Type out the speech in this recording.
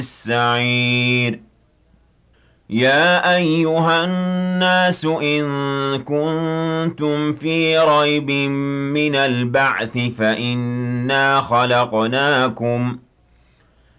السعير يا أيها الناس إن كنتم في ريب من البعث فإنا خلقناكم